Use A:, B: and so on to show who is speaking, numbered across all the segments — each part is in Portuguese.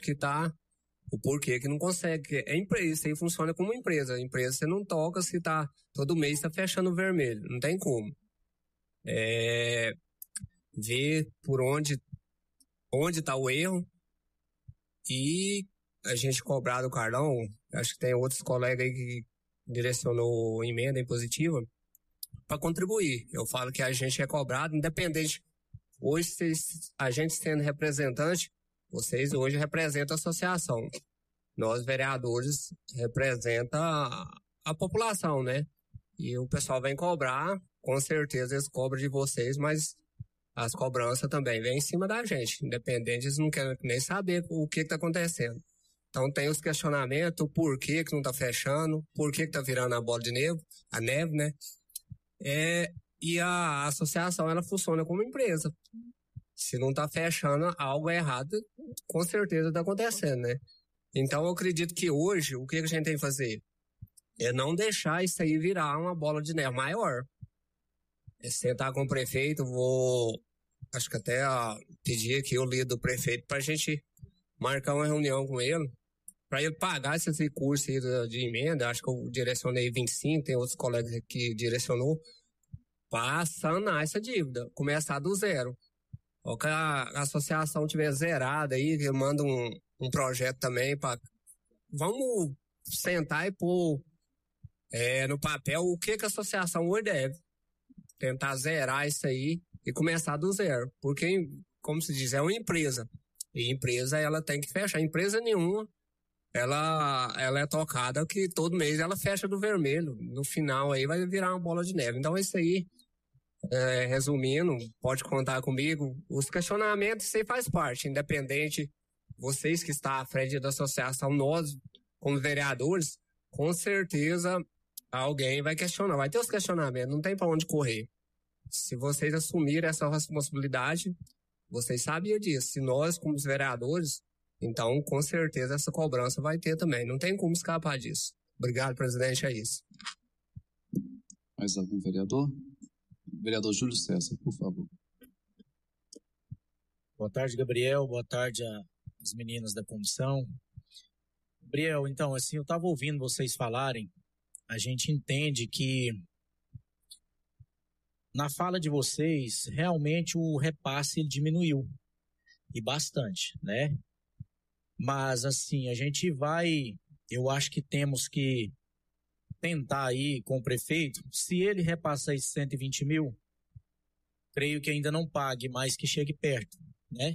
A: que tá, o porquê que não consegue. É empresa, isso aí funciona como empresa. A empresa você não toca se tá, todo mês tá fechando vermelho, não tem como. Ver por onde tá o erro e a gente cobrar do Carlão. Acho que tem outros colegas aí que direcionou emenda impositiva para contribuir. Eu falo que a gente é cobrado, independente. Hoje, a gente sendo representante, vocês hoje representam a associação. Nós, vereadores, representa a população, né? E o pessoal vem cobrar, com certeza eles cobram de vocês, mas as cobranças também vêm em cima da gente. Independente, eles não querem nem saber o que está acontecendo. Então tem os questionamentos, o porquê que não está fechando, por que está virando a bola de neve, a neve, né? E a associação, ela funciona como empresa. Se não está fechando, algo errado, com certeza está acontecendo, né? Então eu acredito que hoje, o que a gente tem que fazer? É não deixar isso aí virar uma bola de neve maior. É sentar com o prefeito, acho que até pedir aqui o líder do prefeito para a gente marcar uma reunião com ele, para ele pagar esses recursos aí de emenda. Acho que eu direcionei 25, tem outros colegas que direcionou, para sanar essa dívida, começar do zero. Ou que a associação tiver zerada aí, que manda um projeto também para... Vamos sentar e pôr no papel o que a associação hoje deve. Tentar zerar isso aí e começar do zero. Porque, como se diz, é uma empresa. E empresa, ela tem que fechar. Empresa nenhuma, ela é tocada que todo mês ela fecha do vermelho. No final aí vai virar uma bola de neve. Então isso aí, resumindo, pode contar comigo. Os questionamentos, isso aí faz parte. Independente, vocês que estão à frente da associação, nós, como vereadores, com certeza alguém vai questionar. Vai ter os questionamentos, não tem para onde correr. Se vocês assumirem essa responsabilidade, vocês sabiam disso. Se nós, como os vereadores, então, com certeza, essa cobrança vai ter também. Não tem como escapar disso. Obrigado, presidente, é isso.
B: Mais algum vereador? Vereador Júlio César, por favor.
C: Boa tarde, Gabriel. Boa tarde às meninas da comissão. Gabriel, então, assim, eu estava ouvindo vocês falarem, a gente entende que na fala de vocês, realmente o repasse ele diminuiu, e bastante, né? Mas, assim, a gente eu acho que temos que tentar aí com o prefeito, se ele repassa aí 120 mil, creio que ainda não pague, mas que chegue perto, né?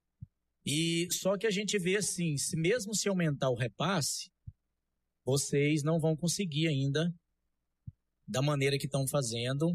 C: E só que a gente vê assim, mesmo se aumentar o repasse, vocês não vão conseguir ainda, da maneira que estão fazendo,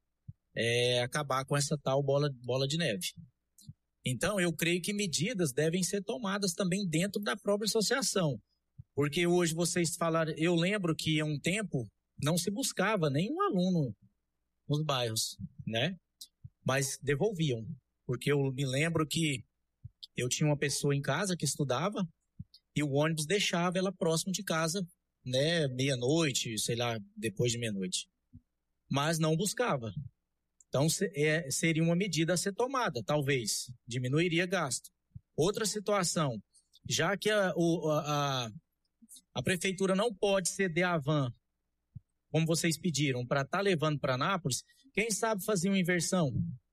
C: acabar com essa tal bola de neve. Então, eu creio que medidas devem ser tomadas também dentro da própria associação. Porque hoje vocês falaram, eu lembro que há um tempo não se buscava nenhum aluno nos bairros, né? Mas devolviam. Porque eu me lembro que eu tinha uma pessoa em casa que estudava e o ônibus deixava ela próximo de casa, né? Meia-noite, sei lá, depois de meia-noite. Mas não buscava. Então, seria uma medida a ser tomada, talvez. Diminuiria gasto. Outra situação, já que a prefeitura não pode ceder a van, como vocês pediram, para estar levando para Anápolis, quem sabe fazer uma inversão?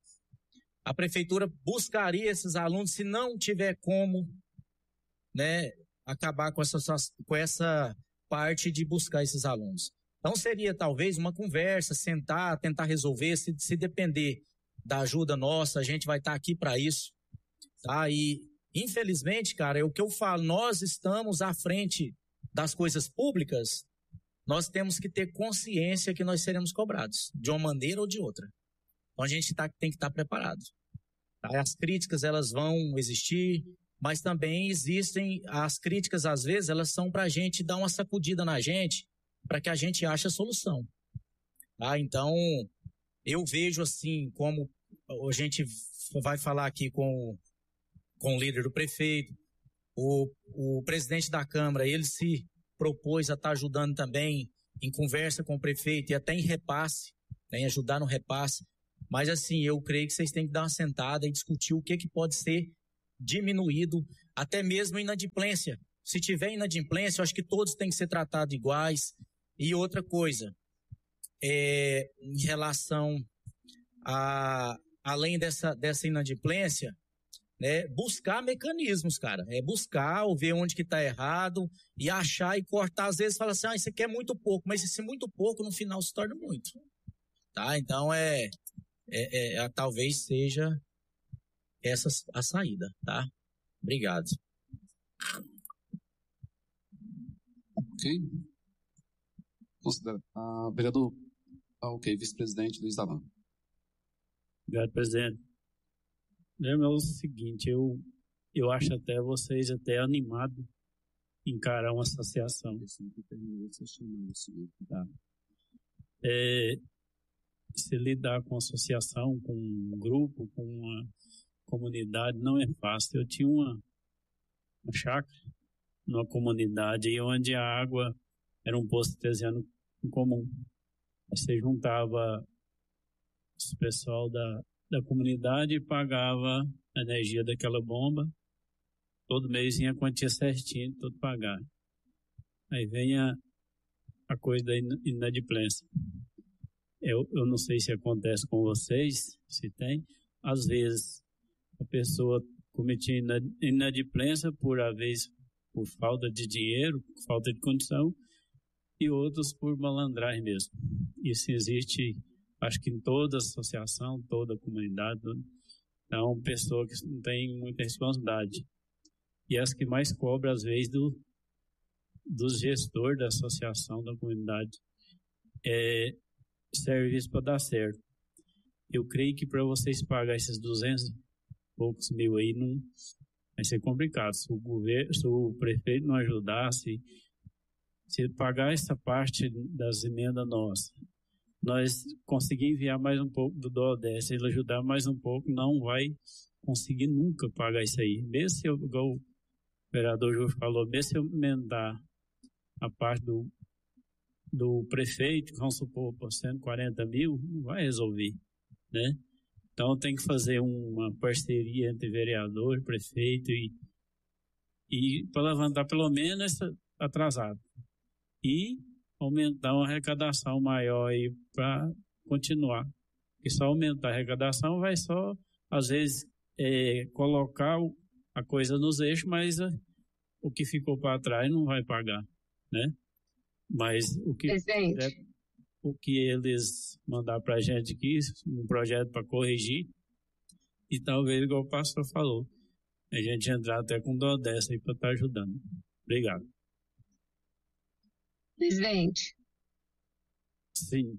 C: A prefeitura buscaria esses alunos se não tiver como, né, acabar com essa parte de buscar esses alunos. Então seria talvez uma conversa, sentar, tentar resolver, se depender da ajuda nossa, a gente vai estar aqui para isso, tá? E infelizmente, cara, é o que eu falo, nós estamos à frente das coisas públicas, nós temos que ter consciência que nós seremos cobrados, de uma maneira ou de outra. Então a gente tem que estar preparado. Tá? As críticas, elas vão existir, mas também existem, as críticas às vezes, elas são para a gente dar uma sacudida na gente, para que a gente ache a solução. Tá? Então, eu vejo assim, como a gente vai falar aqui com o líder do prefeito, o presidente da Câmara, ele se propôs a estar ajudando também em conversa com o prefeito e até em repasse, né, em ajudar no repasse. Mas assim, eu creio que vocês têm que dar uma sentada e discutir o que pode ser diminuído até mesmo inadimplência. Se tiver inadimplência, eu acho que todos têm que ser tratados iguais. E outra coisa, em relação além dessa inadimplência, né, buscar mecanismos, cara. Buscar, ou ver onde que está errado, e achar e cortar. Às vezes fala assim, isso aqui é muito pouco, mas esse muito pouco, no final, se torna muito. Tá? Então, talvez seja essa a saída, tá? Obrigado.
B: Ok. Vereador, ok, vice-presidente Luiz Alan.
D: Obrigado, presidente. É o seguinte, eu acho até vocês animados em encarar uma associação. Tá. Se lidar com associação, com um grupo, com uma comunidade, não é fácil. Eu tinha uma chácara numa comunidade onde a água era um poço artesiano em comum. Você juntava o pessoal da comunidade e pagava a energia daquela bomba. Todo mês vinha a quantia certinha, todo pagar. Aí vem a coisa da inadimplência. Eu não sei se acontece com vocês, se tem. Às vezes a pessoa cometia inadimplência por falta de dinheiro, por falta de condição, e outros por malandragem mesmo. Isso existe, acho que em toda associação, toda comunidade. Então, pessoa que não tem muita responsabilidade. E as que mais cobram, às vezes, dos gestores da associação, da comunidade, serviço para dar certo. Eu creio que para vocês pagar esses 200 e poucos mil aí, não vai ser complicado. Se o prefeito não ajudasse, se pagar essa parte das emendas nossas, nós conseguir enviar mais um pouco do DODES, ele ajudar mais um pouco, não vai conseguir nunca pagar isso aí. Mesmo se igual o vereador Júlio falou, mesmo se eu emendar a parte do prefeito, vamos supor, por 140 mil, não vai resolver, né? Então tem que fazer uma parceria entre vereador e prefeito e para levantar pelo menos essa atrasado. E aumentar uma arrecadação maior aí para continuar. Porque só aumentar a arrecadação vai só, às vezes, colocar a coisa nos eixos, mas o que ficou para trás não vai pagar, né? Mas o que eles mandar para a gente aqui, um projeto para corrigir, e talvez, igual o pastor falou, a gente entrar até com dó dessa aí para estar ajudando. Obrigado.
E: Presidente.
D: Sim.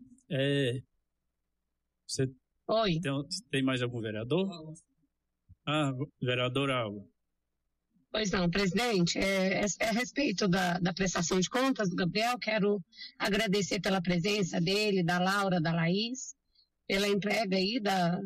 D: Você
E: Oi.
D: Tem mais algum vereador? Vereador Alva.
E: Pois não, presidente, a respeito da prestação de contas do Gabriel, quero agradecer pela presença dele, da Laura, da Laís, pela entrega aí,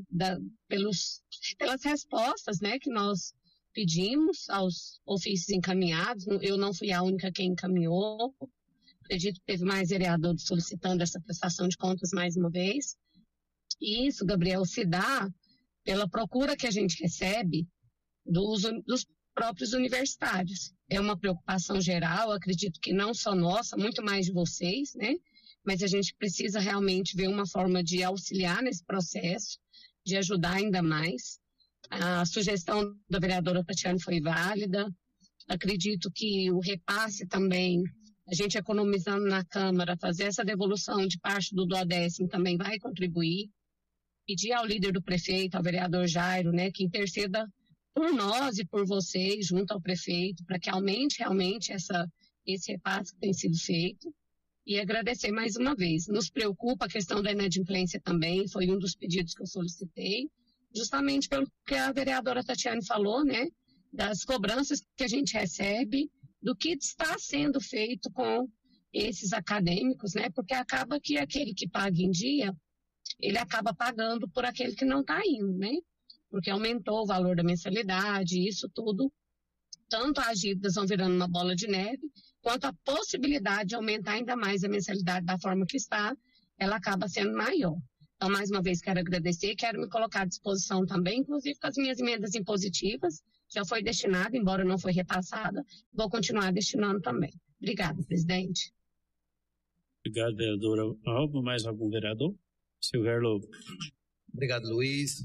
E: pelas respostas, né, que nós pedimos aos ofícios encaminhados. Eu não fui a única quem encaminhou, acredito que teve mais vereadores solicitando essa prestação de contas mais uma vez. E isso, Gabriel, se dá pela procura que a gente recebe dos próprios universitários. É uma preocupação geral, acredito que não só nossa, muito mais de vocês, né? Mas a gente precisa realmente ver uma forma de auxiliar nesse processo, de ajudar ainda mais. A sugestão da vereadora Tatiane foi válida. Acredito que o repasse também, a gente economizando na Câmara, fazer essa devolução de parte do duodécimo também vai contribuir. Pedir ao líder do prefeito, ao vereador Jairo, né, que interceda por nós e por vocês, junto ao prefeito, para que aumente realmente esse repasse que tem sido feito. E agradecer mais uma vez. Nos preocupa a questão da inadimplência também, foi um dos pedidos que eu solicitei, justamente pelo que a vereadora Tatiane falou, né, das cobranças que a gente recebe, do que está sendo feito com esses acadêmicos, né, porque acaba que aquele que paga em dia, ele acaba pagando por aquele que não está indo, né? Porque aumentou o valor da mensalidade, isso tudo, tanto as dívidas vão virando uma bola de neve, quanto a possibilidade de aumentar ainda mais a mensalidade da forma que está, ela acaba sendo maior. Então, mais uma vez, quero agradecer, quero me colocar à disposição também, inclusive com as minhas emendas impositivas, já foi destinada, embora não foi repassada, vou continuar destinando também. Obrigada, presidente.
D: Obrigado, vereadora Alba. Mais algum vereador? Silvério Lobo.
F: Obrigado, Luiz.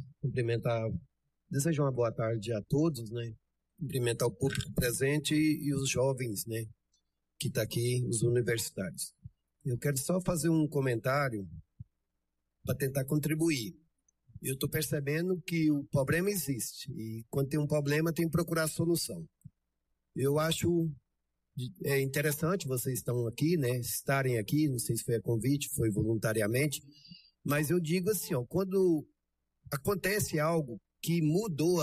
F: Desejo uma boa tarde a todos, né? Cumprimentar o público presente e os jovens, né? Que está aqui, os universitários. Eu quero só fazer um comentário para tentar contribuir. Eu estou percebendo que o problema existe e quando tem um problema tem que procurar solução. Eu acho interessante vocês estão aqui, né? Estarem aqui, não sei se foi a convite, foi voluntariamente, mas eu digo assim, ó, quando acontece algo que mudou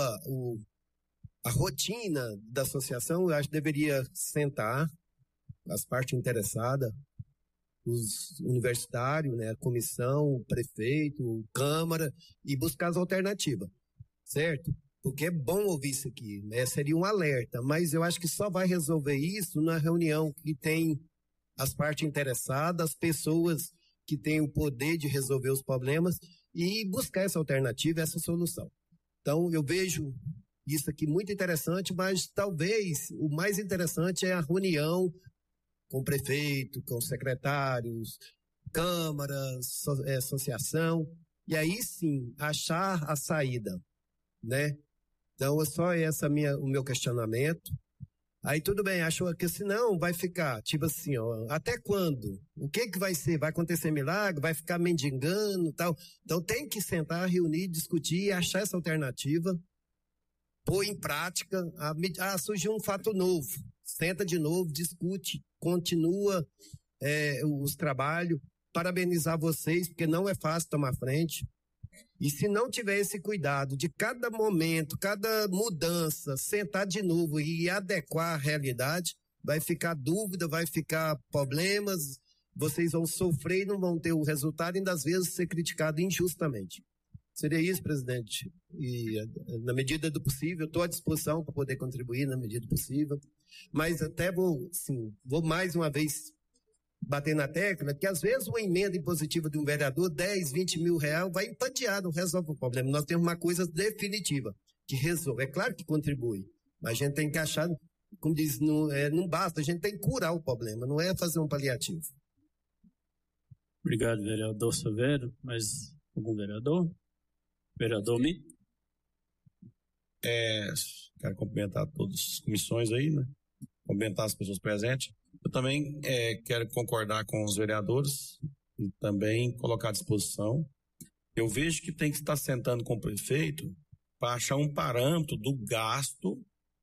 F: a rotina da associação, eu acho que deveria sentar as partes interessadas, os universitários, né, a comissão, o prefeito, a Câmara, e buscar as alternativas, certo? Porque é bom ouvir isso aqui, né? Seria um alerta, mas eu acho que só vai resolver isso na reunião que tem as partes interessadas, as pessoas que têm o poder de resolver os problemas e buscar essa alternativa, essa solução. Então, eu vejo isso aqui muito interessante, mas talvez o mais interessante é a reunião com o prefeito, com os secretários, câmaras, associação, e aí sim achar a saída, né? Então, é só o meu questionamento. Aí tudo bem, acho que senão vai ficar, tipo assim, ó, até quando? O que vai ser? Vai acontecer milagre? Vai ficar mendigando e tal? Então tem que sentar, reunir, discutir e achar essa alternativa, pôr em prática. Surgiu um fato novo, senta de novo, discute, continua os trabalhos, parabenizar vocês, porque não é fácil tomar frente. E se não tiver esse cuidado de cada momento, cada mudança, sentar de novo e adequar à realidade, vai ficar dúvida, vai ficar problemas, vocês vão sofrer e não vão ter o resultado, e ainda às vezes ser criticado injustamente. Seria isso, presidente. E na medida do possível, estou à disposição para poder contribuir na medida do possível. Mas até vou mais uma vez bater na tecla que às vezes uma emenda impositiva de um vereador, 10, 20 mil reais, vai empatear, não resolve o problema. Nós temos uma coisa definitiva que resolve. É claro que contribui, mas a gente tem que achar, como diz, não basta, a gente tem que curar o problema, não é fazer um paliativo.
D: Obrigado, vereador Silvério. Mais algum vereador? Vereador Mi?
G: Quero cumprimentar todas as comissões aí, né? Cumprimentar as pessoas presentes. Eu também quero concordar com os vereadores e também colocar à disposição. Eu vejo que tem que estar sentando com o prefeito para achar um parâmetro do gasto,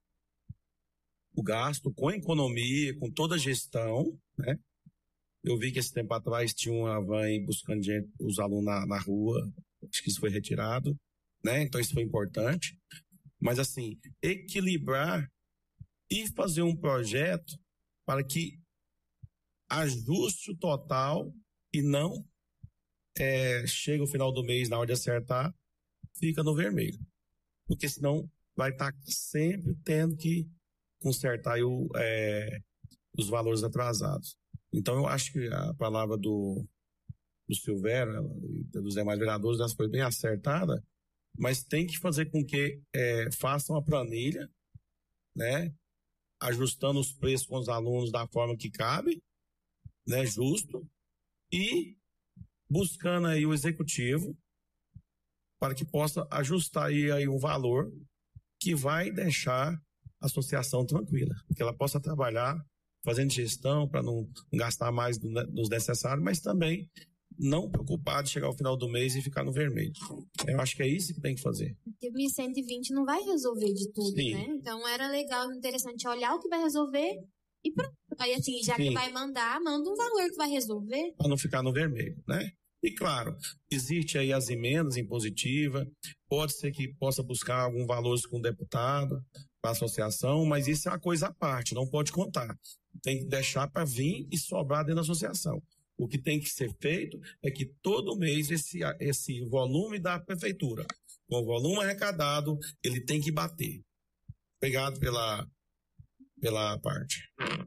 G: o gasto com economia, com toda a gestão, né? Eu vi que esse tempo atrás tinha uma van buscando gente, os alunos na rua, acho que isso foi retirado, né? Então isso foi importante. Mas assim, equilibrar e fazer um projeto para que ajuste o total e não chega o final do mês, na hora de acertar, fica no vermelho. Porque senão vai estar sempre tendo que consertar os valores atrasados. Então eu acho que a palavra do Silvério e dos demais vereadores foi bem acertada, mas tem que fazer com que façam a planilha, né? Ajustando os preços com os alunos da forma que cabe, né, justo, e buscando aí o executivo para que possa ajustar aí um valor que vai deixar a associação tranquila, que ela possa trabalhar fazendo gestão para não gastar mais dos necessários, mas também não preocupado de chegar ao final do mês e ficar no vermelho. Eu acho que é isso que tem que fazer.
H: Porque 1.120 não vai resolver de tudo,
G: Sim.
H: Né? Então era legal, interessante olhar o que vai resolver e pronto. Aí assim, já
G: Sim.
H: que vai mandar, manda um valor que vai resolver.
G: Para não ficar no vermelho, né? E claro, existe aí as emendas impositivas, pode ser que possa buscar algum valor com o deputado, para a associação, mas isso é uma coisa à parte, não pode contar. Tem que deixar para vir e sobrar dentro da associação. O que tem que ser feito é que todo mês esse volume da prefeitura, com o volume arrecadado, ele tem que bater. Obrigado pela parte.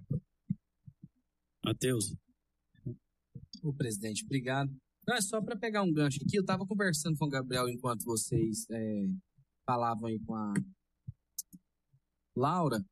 D: Matheus.
I: Ô, presidente, obrigado. Não, é só para pegar um gancho aqui. Eu estava conversando com o Gabriel enquanto vocês falavam aí com Laura,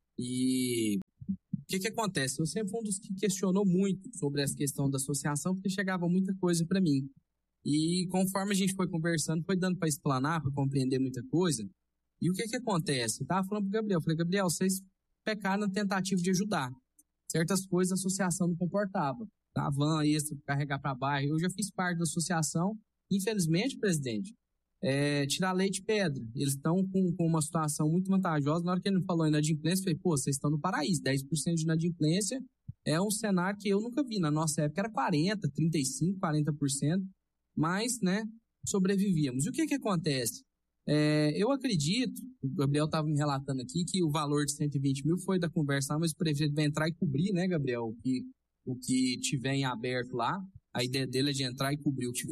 I: e o que acontece? Eu sempre fui um dos que questionou muito sobre essa questão da associação, porque chegava muita coisa para mim. E conforme a gente foi conversando, foi dando para explanar, para compreender muita coisa. E o que acontece? Eu estava falando para o Gabriel, eu falei, Gabriel, vocês pecaram na tentativa de ajudar. Certas coisas a associação não comportava. Tá? Van extra, carregar para bairro. Eu já fiz parte da associação. Infelizmente, presidente, tirar leite de pedra. Eles estão com uma situação muito vantajosa. Na hora que ele falou em inadimplência, eu falei, pô, vocês estão no paraíso. 10% de inadimplência é um cenário que eu nunca vi. Na nossa época era 40%, 35%, 40%. Mas, né, sobrevivíamos. E o que acontece? Eu acredito, o Gabriel estava me relatando aqui, que o valor de 120 mil foi da conversa, mas o prefeito vai entrar e cobrir, né, Gabriel, o que tiver em aberto lá. A ideia dele é de entrar e cobrir o que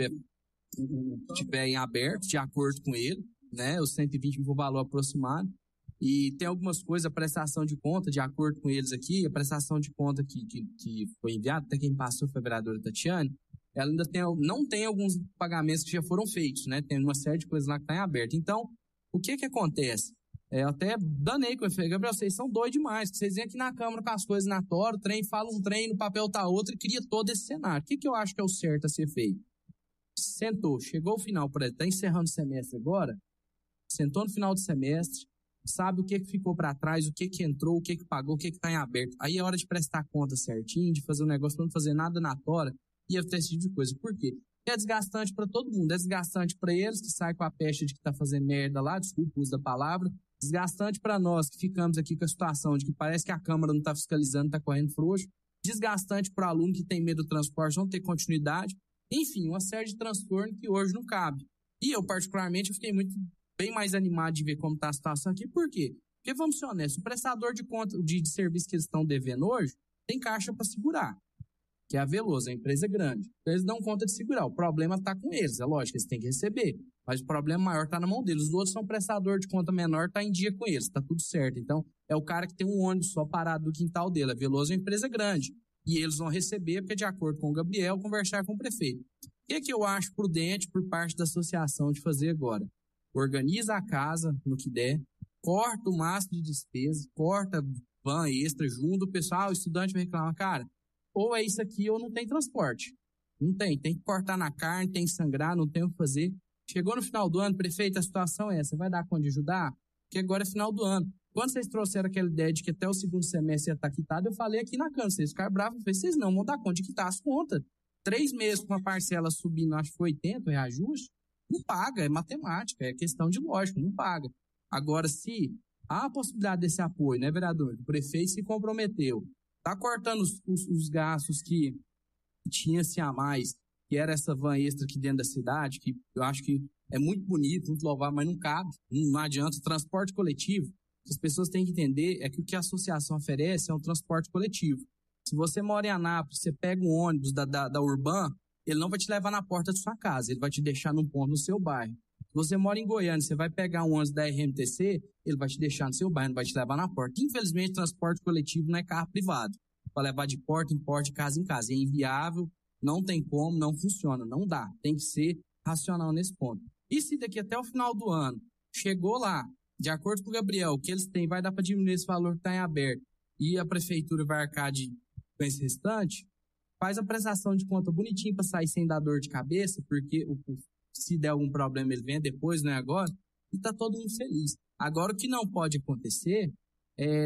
I: tiver em aberto, de acordo com ele, né, os 120 mil foi o valor aproximado. E tem algumas coisas, a prestação de conta, de acordo com eles aqui, a prestação de conta que foi enviada, até quem passou foi a vereadora Tatiane, ela ainda não tem alguns pagamentos que já foram feitos, né? Tem uma série de coisas lá que está em aberto. Então, o que acontece? Eu até danei com ele. Falei, Gabriel, vocês são doidos demais. Vocês vêm aqui na Câmara com as coisas na tora, o trem fala um trem, no papel tá outro, e cria todo esse cenário. O que eu acho que é o certo a ser feito? Sentou, chegou o final, está encerrando o semestre agora, sentou no final do semestre, sabe o que ficou para trás, o que entrou, o que pagou, o que está em aberto. Aí é hora de prestar conta certinho, de fazer um negócio, para não fazer nada na tora, e ter esse tipo de coisa. Por quê? Porque é desgastante para todo mundo. É desgastante para eles, que saem com a peste de que tá fazendo merda lá, desculpa o uso da palavra. Desgastante para nós, que ficamos aqui com a situação de que parece que a Câmara não está fiscalizando, está correndo frouxo. Desgastante para o aluno que tem medo do transporte, não ter continuidade. Enfim, uma série de transtornos que hoje não cabe. E eu, particularmente, fiquei bem mais animado de ver como está a situação aqui. Por quê? Porque, vamos ser honestos, o prestador de conta de serviço que eles estão devendo hoje tem caixa para segurar, que é a Veloso, a empresa grande. Então, eles dão conta de segurar. O problema está com eles, é lógico, eles têm que receber. Mas o problema maior está na mão deles. Os outros são prestador de conta menor, está em dia com eles, está tudo certo. Então, é o cara que tem um ônibus só parado no quintal dele. A Veloso é uma empresa grande. E eles vão receber, porque de acordo com o Gabriel, conversar com o prefeito. O que eu acho prudente por parte da associação de fazer agora? Organiza a casa no que der, corta o máximo de despesa, corta van extra, junto o pessoal, o estudante vai reclamar, cara, ou é isso aqui ou não tem transporte. Não tem que cortar na carne, tem que sangrar, não tem o que fazer. Chegou no final do ano, prefeito, a situação é essa, vai dar conta de ajudar? Porque agora é final do ano. Quando vocês trouxeram aquela ideia de que até o segundo semestre ia estar quitado, eu falei aqui na Câmara, vocês ficaram bravos, eu falei, vocês não vão dar conta de quitar as contas. 3 meses com uma parcela subindo, acho que foi 80, reajuste, não paga, é matemática, é questão de lógica, não paga. Agora, se há a possibilidade desse apoio, né, vereador? O prefeito se comprometeu, está cortando os gastos que tinha-se a mais, que era essa van extra aqui dentro da cidade, que eu acho que é muito bonito, muito louvável, mas não cabe, não adianta. Transporte coletivo, o que as pessoas têm que entender é que o que a associação oferece é um transporte coletivo. Se você mora em Anápolis, você pega um ônibus da Urban, ele não vai te levar na porta de sua casa, ele vai te deixar num ponto no seu bairro. Se você mora em Goiânia, você vai pegar um ônibus da RMTC, ele vai te deixar no seu bairro, não vai te levar na porta. Infelizmente, transporte coletivo não é carro privado, para levar de porta em porta, de casa em casa. É inviável, não tem como, não funciona, não dá. Tem que ser racional nesse ponto. E se daqui até o final do ano chegou lá, de acordo com o Gabriel, o que eles têm vai dar para diminuir esse valor que está em aberto, e a prefeitura vai arcar com esse restante, faz a prestação de conta bonitinho para sair sem dar dor de cabeça, porque se der algum problema ele vem depois, não é agora, e tá todo mundo feliz. Agora, o que não pode acontecer é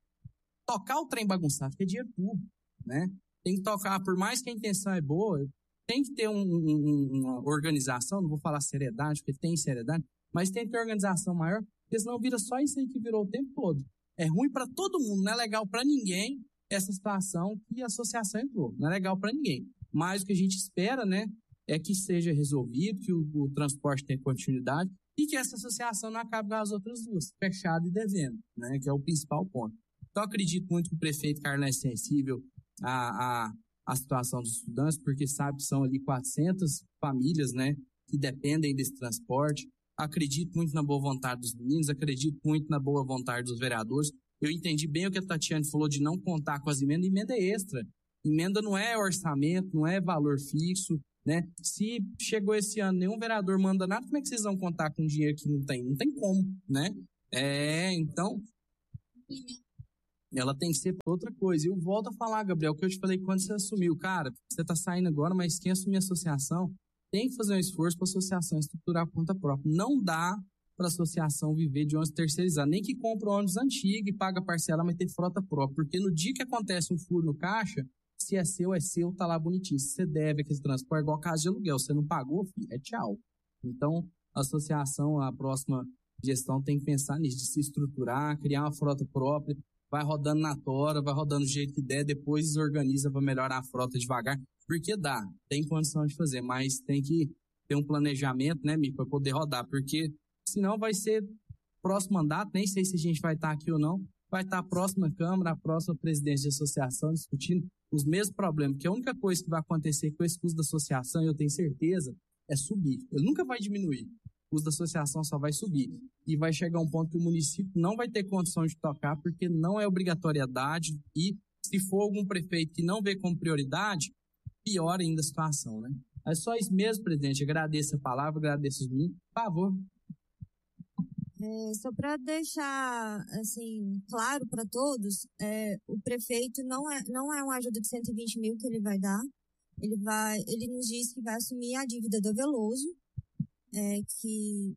I: tocar o trem bagunçado, porque é dinheiro público, né? Tem que tocar, por mais que a intenção é boa, tem que ter uma organização, não vou falar seriedade, porque tem seriedade, mas tem que ter organização maior, porque senão vira só isso aí que virou o tempo todo. É ruim para todo mundo, não é legal para ninguém essa situação que a associação entrou, não é legal para ninguém. Mas o que a gente espera, né, é que seja resolvido, que o transporte tenha continuidade e que essa associação não acabe com as outras duas, fechada e devendo, né, que é o principal ponto. Então, eu acredito muito que o prefeito Carlos é sensível à situação dos estudantes, porque sabe que são ali 400 famílias, né, que dependem desse transporte. Acredito muito na boa vontade dos meninos, acredito muito na boa vontade dos vereadores. Eu entendi bem o que a Tatiane falou de não contar com as emendas. Emenda é extra. Emenda não é orçamento, não é valor fixo, né? Se chegou esse ano, nenhum vereador manda nada, como é que vocês vão contar com dinheiro que não tem? Não tem como, né? Então, ela tem que ser pra outra coisa. E eu volto a falar, Gabriel, que eu te falei quando você assumiu. Cara, você tá saindo agora, mas quem assumir a associação tem que fazer um esforço para a associação estruturar por conta própria. Não dá para a associação viver de ônibus terceirizado. Nem que compra um ônibus antigo e paga parcela, mas ter frota própria. Porque no dia que acontece um furo no caixa, se é seu, tá lá bonitinho. Se você deve aquele transporte, igual casa de aluguel, você não pagou, filho, é tchau. Então, a associação, a próxima gestão tem que pensar nisso, de se estruturar, criar uma frota própria, vai rodando na tora, vai rodando do jeito que der, depois desorganiza para melhorar a frota devagar, porque dá, tem condição de fazer, mas tem que ter um planejamento, né, Mi, para poder rodar, porque senão vai ser próximo mandato, nem sei se a gente vai estar aqui ou não, vai estar a próxima Câmara, a próxima presidência de associação discutindo os mesmos problemas, porque a única coisa que vai acontecer com esse custo da associação, eu tenho certeza, é subir. Ele nunca vai diminuir. O custo da associação só vai subir. E vai chegar um ponto que o município não vai ter condição de tocar, porque não é obrigatoriedade. E se for algum prefeito que não vê como prioridade, piora ainda a situação, né? É só isso mesmo, presidente. Agradeço a palavra, agradeço os meninos. Por favor.
J: Só para deixar assim claro para todos, o prefeito não é uma ajuda de 120 mil que ele vai dar. Ele nos diz que vai assumir a dívida do Veloso, que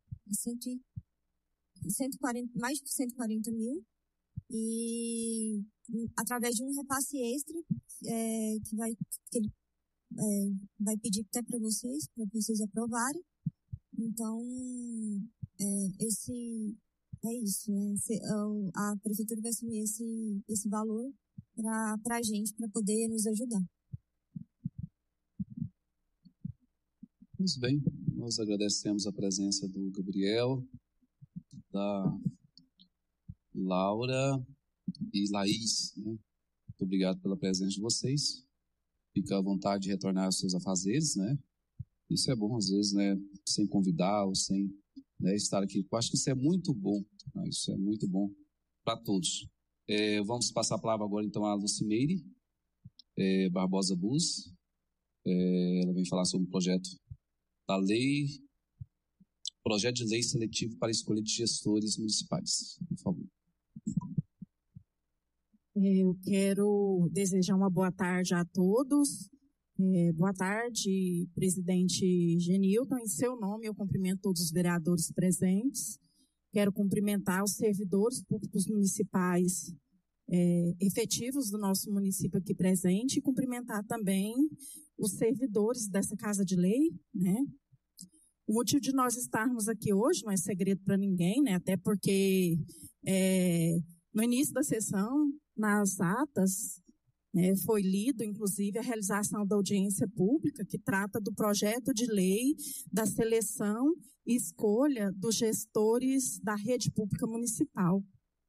J: 140, mais de 140 mil, e através de um repasse extra que ele vai pedir até para vocês aprovarem. Então, é isso, né? A prefeitura vai assumir esse valor para a gente, para poder nos ajudar.
B: Muito bem, nós agradecemos a presença do Gabriel, da Laura e Laís, né? Muito obrigado pela presença de vocês. Fica à vontade de retornar aos seus afazeres, né? Isso é bom, às vezes, né? Sem convidar ou sem, né, estar aqui. Eu acho que isso é muito bom, né? Isso é muito bom para todos. Vamos passar a palavra agora, então, à Lucimeire Barbosa Bus. Ela vem falar sobre o projeto de lei seletivo para a escolha de gestores municipais. Por favor.
K: Eu quero desejar uma boa tarde a todos. Boa tarde, presidente Genilton. Em seu nome, eu cumprimento todos os vereadores presentes. Quero cumprimentar os servidores públicos municipais efetivos do nosso município aqui presente e cumprimentar também os servidores dessa Casa de Lei, né? O motivo de nós estarmos aqui hoje não é segredo para ninguém, né? Até porque no início da sessão, nas atas, foi lido, inclusive, a realização da audiência pública que trata do projeto de lei da seleção e escolha dos gestores da rede pública municipal.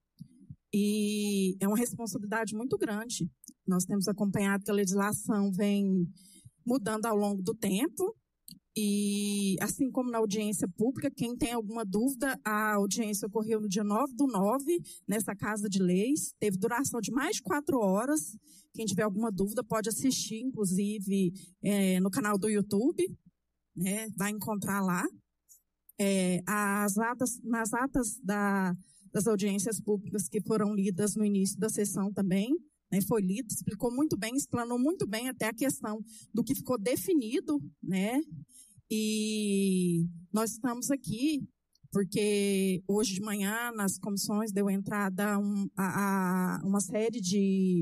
K: E é uma responsabilidade muito grande. Nós temos acompanhado que a legislação vem mudando ao longo do tempo e, assim como na audiência pública, quem tem alguma dúvida, a audiência ocorreu no dia 9/9, nessa Casa de Leis, teve duração de mais de 4 horas. Quem tiver alguma dúvida pode assistir, inclusive, no canal do YouTube, né? Vai encontrar lá. Nas atas das audiências públicas que foram lidas no início da sessão também, né, foi lido, explicou muito bem, explanou muito bem até a questão do que ficou definido, né? E nós estamos aqui porque hoje de manhã nas comissões deu entrada a uma série de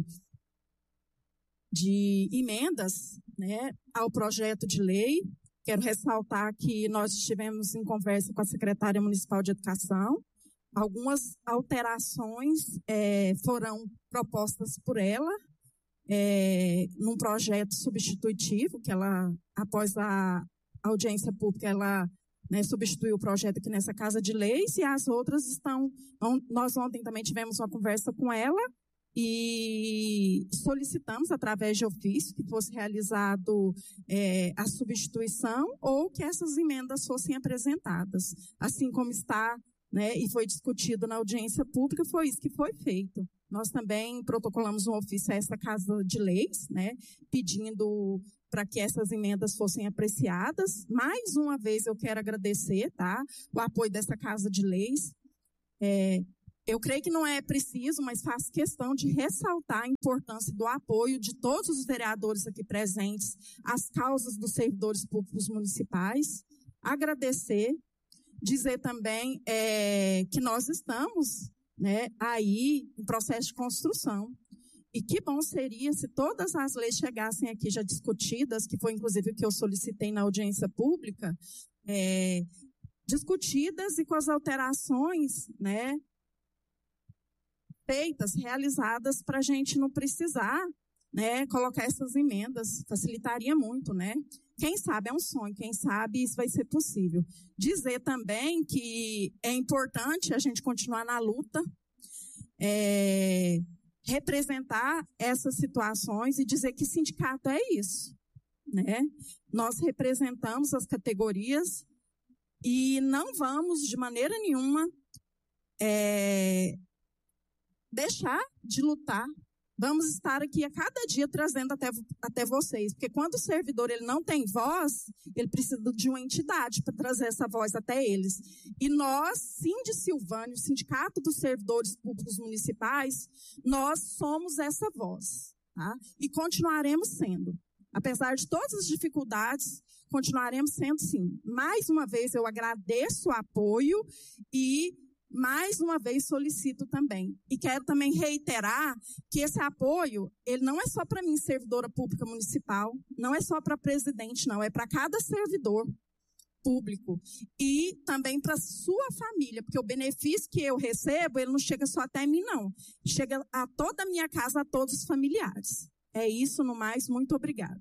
K: emendas, né, ao projeto de lei. Quero ressaltar que nós estivemos em conversa com a secretária municipal de educação. Algumas alterações foram propostas por ela num projeto substitutivo, que ela, após a audiência pública, ela, né, substituiu o projeto aqui nessa Casa de Leis, e as outras estão... Nós ontem também tivemos uma conversa com ela e solicitamos, através de ofício, que fosse realizado a substituição ou que essas emendas fossem apresentadas, assim como está, né, e foi discutido na audiência pública, foi isso que foi feito. Nós também protocolamos um ofício a essa Casa de Leis, né, pedindo para que essas emendas fossem apreciadas. Mais uma vez eu quero agradecer, tá, o apoio dessa Casa de Leis. Eu creio que não é preciso, mas faço questão de ressaltar a importância do apoio de todos os vereadores aqui presentes às causas dos servidores públicos municipais. Agradecer, dizer também que nós estamos, né, aí em processo de construção. E que bom seria se todas as leis chegassem aqui já discutidas, que foi inclusive o que eu solicitei na audiência pública, discutidas e com as alterações, né, feitas, realizadas, para a gente não precisar, né, colocar essas emendas, facilitaria muito, né? Quem sabe é um sonho, quem sabe isso vai ser possível. Dizer também que é importante a gente continuar na luta, representar essas situações e dizer que sindicato é isso, né? Nós representamos as categorias e não vamos, de maneira nenhuma, deixar de lutar. Vamos estar aqui a cada dia trazendo até vocês, porque quando o servidor ele não tem voz, ele precisa de uma entidade para trazer essa voz até eles. E nós, Sindi Silvânia, Sindicato dos Servidores Públicos Municipais, nós somos essa voz, tá? E continuaremos sendo. Apesar de todas as dificuldades, continuaremos sendo sim. Mais uma vez eu agradeço o apoio e mais uma vez solicito também. E quero também reiterar que esse apoio, ele não é só para mim, servidora pública municipal, não é só para presidente, não, é para cada servidor público. E também para sua família, porque o benefício que eu recebo, ele não chega só até mim, não. Chega a toda a minha casa, a todos os familiares. É isso, no mais, muito obrigada.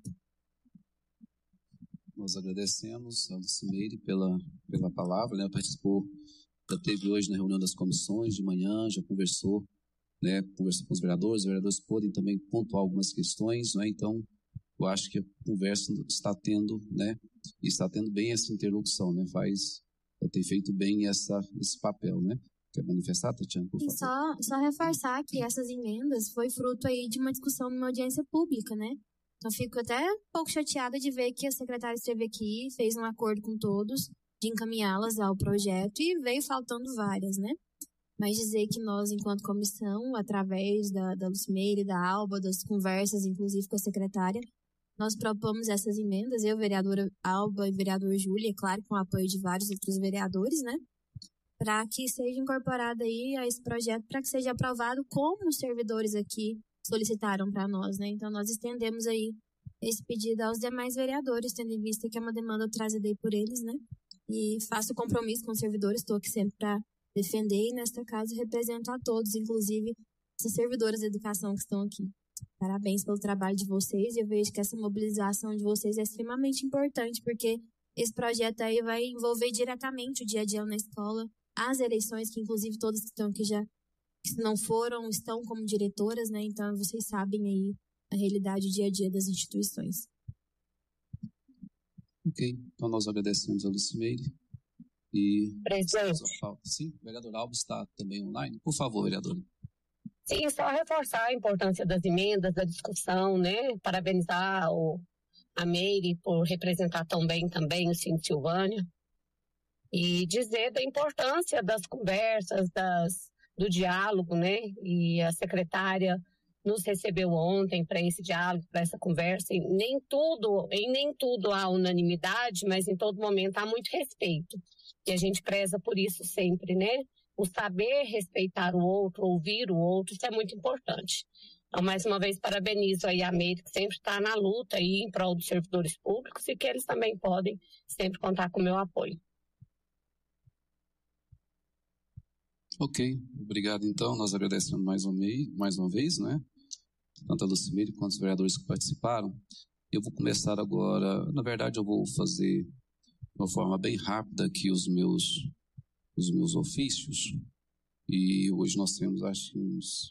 B: Nós agradecemos a Lucimeire pela palavra, né? Participou. Já teve hoje na reunião das comissões de manhã, já conversou, né, conversou com os vereadores podem também pontuar algumas questões, né, então eu acho que a conversa está tendo, né, e está tendo bem essa interlocução, né, tem feito bem esse papel, né. Quer manifestar, Tatiana, por favor?
H: Só reforçar que essas emendas foi fruto aí de uma discussão numa audiência pública, né, então fico até um pouco chateada de ver que a secretária esteve aqui, fez um acordo com todos, de encaminhá-las ao projeto e veio faltando várias, né? Mas dizer que nós, enquanto comissão, através da Lucimeire, da Alba, das conversas, inclusive com a secretária, nós propomos essas emendas, eu, vereadora Alba e vereador Júlia, claro, com o apoio de vários outros vereadores, né? Para que seja incorporado aí a esse projeto, para que seja aprovado como os servidores aqui solicitaram para nós, né? Então, nós estendemos aí esse pedido aos demais vereadores, tendo em vista que é uma demanda trazida aí por eles, né? E faço compromisso com os servidores, estou aqui sempre para defender e, nesta casa, represento a todos, inclusive essas servidoras de educação que estão aqui. Parabéns pelo trabalho de vocês e eu vejo que essa mobilização de vocês é extremamente importante, porque esse projeto aí vai envolver diretamente o dia a dia na escola, as eleições, que inclusive todas que estão aqui já, se não foram, estão como diretoras, né? Então, vocês sabem aí a realidade, o dia a dia das instituições.
B: Ok, então nós agradecemos a Lucimeire e...
E: Presidente.
B: Sim, o vereador Alba está também online. Por favor, vereador.
E: Sim, só reforçar a importância das emendas, da discussão, né? Parabenizar a Meire por representar tão bem também o Sindi Silvânia e dizer da importância das conversas, do diálogo, né? E a secretária nos recebeu ontem para esse diálogo, para essa conversa. Em nem tudo há unanimidade, mas em todo momento há muito respeito. E a gente preza por isso sempre, né? O saber respeitar o outro, ouvir o outro, isso é muito importante. Então, mais uma vez, parabenizo aí a Meire, que sempre está na luta aí em prol dos servidores públicos e que eles também podem sempre contar com o meu apoio.
B: Ok, obrigado então. Nós agradecemos mais uma vez, né? Tanto a Lucimeire quanto os vereadores que participaram. Eu vou começar agora, na verdade eu vou fazer de uma forma bem rápida aqui os meus ofícios. E hoje nós temos, acho que uns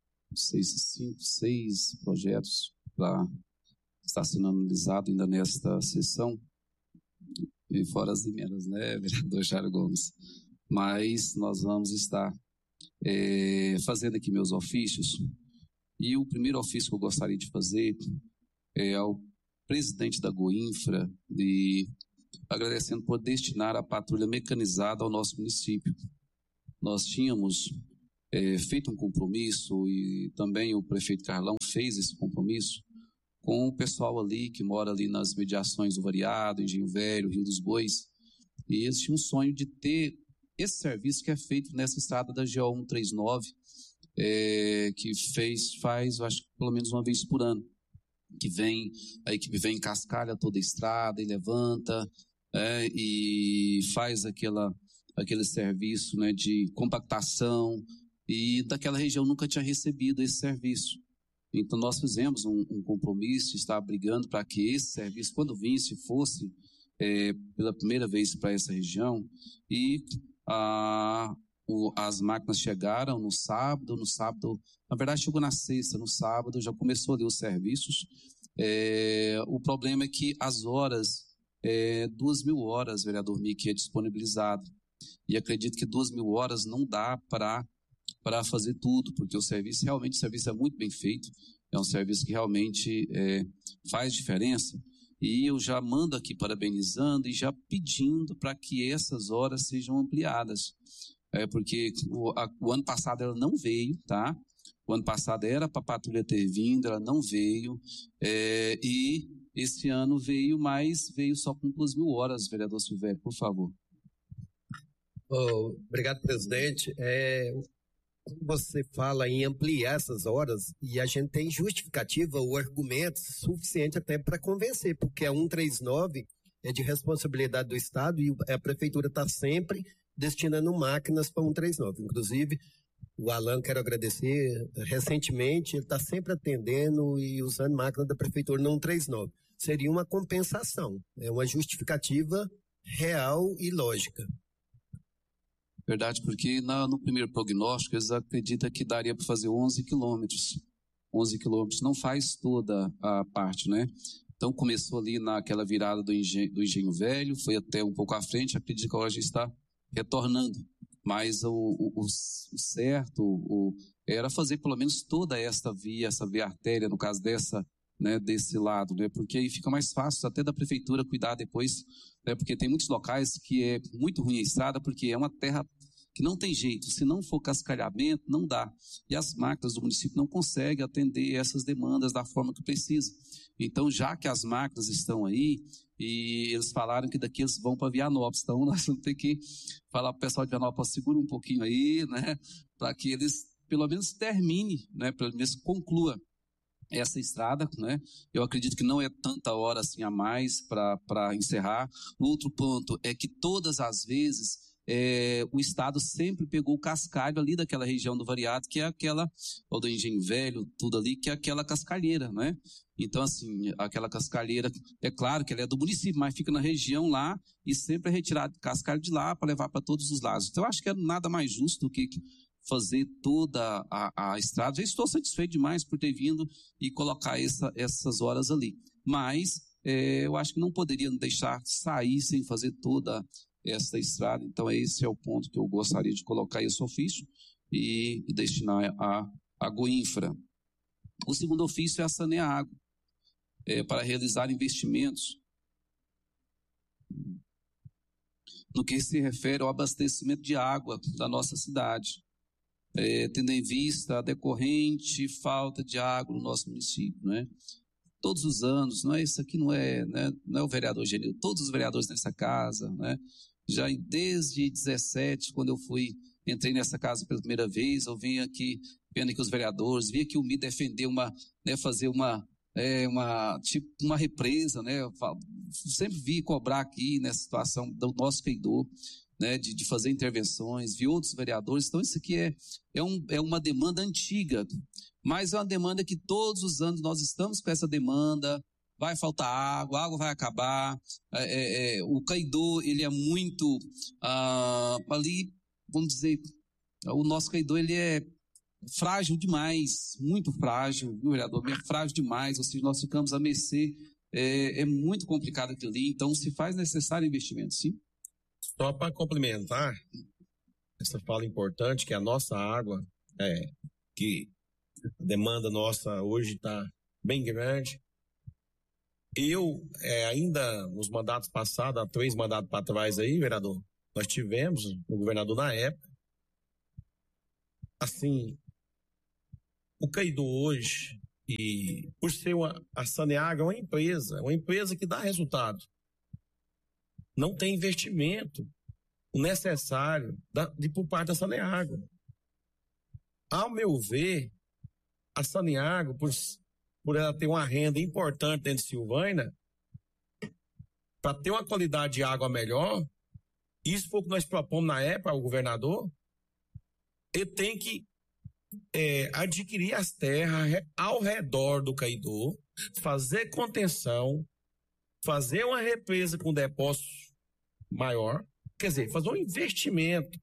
B: 6 projetos para estar sendo analisado ainda nesta sessão. E fora as emendas, né, vereador Jairo Gomes? Mas nós vamos estar fazendo aqui meus ofícios. E o primeiro ofício que eu gostaria de fazer é ao presidente da Goinfra, agradecendo por destinar a patrulha mecanizada ao nosso município. Nós tínhamos feito um compromisso, e também o prefeito Carlão fez esse compromisso com o pessoal ali que mora ali nas mediações do Variado, Engenho Velho, Rio dos Bois, e eles tinham um sonho de ter esse serviço que é feito nessa estrada da GO 139, que faz, eu acho que pelo menos uma vez por ano, que a equipe vem, cascalha toda a estrada e levanta, e faz aquele serviço, né, de compactação, e daquela região nunca tinha recebido esse serviço. Então nós fizemos um compromisso, estava brigando para que esse serviço, quando vinsse, fosse pela primeira vez para essa região, e as máquinas chegaram no sábado, na verdade chegou na sexta, no sábado já começou ali os serviços. O problema é que as horas, 2.000 horas, vereador Mickey, é disponibilizado, e acredito que 2.000 horas não dá para fazer tudo, porque o serviço é muito bem feito, é um serviço que realmente faz diferença, e eu já mando aqui parabenizando e já pedindo para que essas horas sejam ampliadas, porque o ano passado ela não veio, tá? O ano passado era para a patrulha ter vindo, ela não veio, e esse ano veio, mas veio só com 2.000 horas, vereador Silvério, por favor.
F: Obrigado, presidente. Você fala em ampliar essas horas e a gente tem justificativa ou argumentos suficientes até para convencer, porque a 139 é de responsabilidade do Estado e a Prefeitura está sempre destinando máquinas para 139. Inclusive, o Alan, quero agradecer, recentemente ele está sempre atendendo e usando máquina da Prefeitura no 139. Seria uma compensação, é uma justificativa real e lógica.
B: Verdade, porque no primeiro prognóstico eles acreditam que daria para fazer 11 quilômetros. 11 quilômetros não faz toda a parte, né? Então começou ali naquela virada do Engenho Velho, foi até um pouco à frente, acredito que agora já está retornando. Mas o certo era fazer pelo menos toda essa via artéria, no caso desse lado, né? Porque aí fica mais fácil até da prefeitura cuidar depois, né? Porque tem muitos locais que é muito ruim a estrada, porque é uma terra que não tem jeito, se não for cascalhamento, não dá. E as máquinas do município não conseguem atender essas demandas da forma que precisa. Então, já que as máquinas estão aí, e eles falaram que daqui eles vão para Vianópolis, então nós vamos ter que falar para o pessoal de Vianópolis, segura um pouquinho aí, né? Para que eles pelo menos terminem, né? Pelo menos conclua essa estrada, né? Eu acredito que não é tanta hora assim a mais para encerrar. O outro ponto é que todas as vezes o Estado sempre pegou o cascalho ali daquela região do Variado, que é aquela, ou do Engenho Velho, tudo ali, que é aquela cascalheira, né? Então, assim, aquela cascalheira, é claro que ela é do município, mas fica na região lá e sempre é retirado cascalho de lá para levar para todos os lados. Então, eu acho que é nada mais justo do que fazer toda a estrada. Já estou satisfeito demais por ter vindo e colocar essas horas ali. Mas eu acho que não poderiam deixar sair sem fazer toda essa estrada. Então, esse é o ponto que eu gostaria de colocar esse ofício e destinar a Goinfra. O segundo ofício é a Saneago, para realizar investimentos no que se refere ao abastecimento de água da nossa cidade, tendo em vista a decorrente falta de água no nosso município, né? Todos os anos, isso aqui não é o vereador Genil, todos os vereadores nessa casa, né? Já desde 17, quando eu entrei nessa casa pela primeira vez, eu vim aqui, vendo aqui os vereadores, vi aqui o MI defender fazer uma represa, né? Eu sempre vi cobrar aqui nessa situação do nosso CEIDOR, né? De fazer intervenções, vi outros vereadores. Então isso aqui é uma demanda antiga, mas é uma demanda que todos os anos nós estamos com essa demanda. Vai faltar água, a água vai acabar, o CEIDOR, ele é muito, ali, vamos dizer, o nosso CEIDOR, ele é frágil demais, muito frágil, viu, vereador? É frágil demais, ou seja, nós ficamos a mercê, é muito complicado aquilo ali, então se faz necessário investimento, sim.
G: Só para complementar, essa fala importante, que a nossa água, que a demanda nossa hoje está bem grande. Eu, ainda nos mandatos passados, há 3 mandatos para trás aí, vereador, nós tivemos, o governador na época, assim, o Caidu hoje, e por ser a Saneago é uma empresa que dá resultado. Não tem investimento necessário por parte da Saneago. Ao meu ver, a Saneago, por ela ter uma renda importante dentro de Silvânia, para ter uma qualidade de água melhor, isso foi o que nós propomos na época ao governador, ele tem que adquirir as terras ao redor do Caidu, fazer contenção, fazer uma represa com depósito maior, quer dizer, fazer um investimento,